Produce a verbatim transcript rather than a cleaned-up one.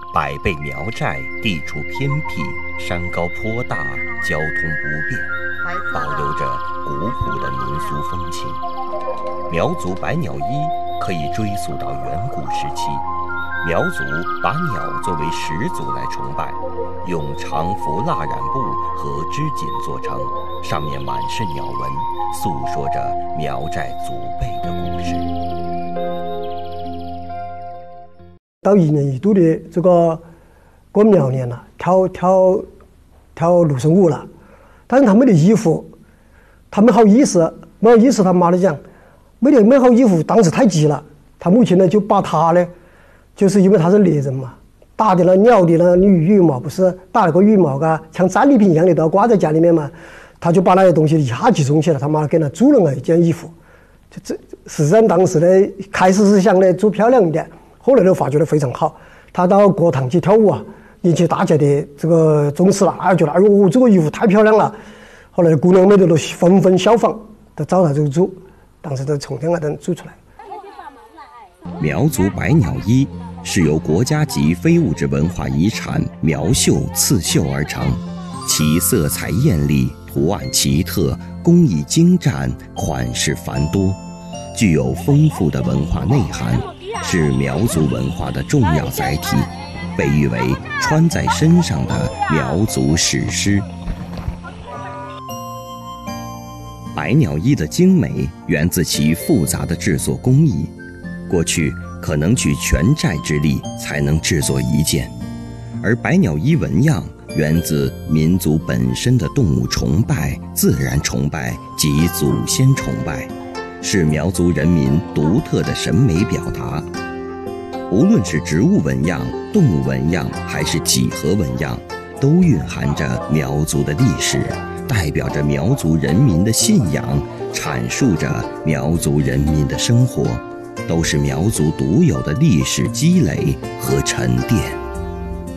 百倍苗寨地处偏僻，山高坡大，交通不便，保留着古朴的民俗风情。苗族百鸟衣可以追溯到远古时期，苗族把鸟作为始祖来崇拜，用长服蜡染布和织锦做成，上面满是鸟纹，诉说着苗寨祖辈的故事。 到一年一度的这个过苗年了，跳跳跳芦笙舞了，但是他们的衣服，他没好意思，没好意思，他妈的讲，没得没好衣服，当时太急了，他母亲呢就把他呢，就是因为他是猎人嘛，打的了鸟的了羽羽毛，不是打了个羽毛嘎，像战利品一样的都要挂在家里面嘛，他就把那些东西一下集中起来，他妈给他做了一件衣服，就这实际上当时呢，开始是想呢做漂亮一点。后来都发觉得非常好，他到国堂去跳舞啊，引起大家的这个重视了，哎，觉得哎呦这个衣服太漂亮了。后来姑娘们都纷纷效仿，都照他这个做，当时都从天而登做出来。 苗族百鸟衣是由国家级非物质文化遗产苗绣刺绣而成，其色彩艳丽，图案奇特，工艺精湛，款式繁多，具有丰富的文化内涵。是苗族文化的重要载体，被誉为穿在身上的苗族史诗。百鸟衣的精美源自其复杂的制作工艺，过去可能举全寨之力才能制作一件，而百鸟衣纹样源自民族本身的动物崇拜、自然崇拜及祖先崇拜，是苗族人民独特的审美表达。无论是植物纹样、动物纹样还是几何纹样，都蕴含着苗族的历史，代表着苗族人民的信仰，阐述着苗族人民的生活，都是苗族独有的历史积累和沉淀。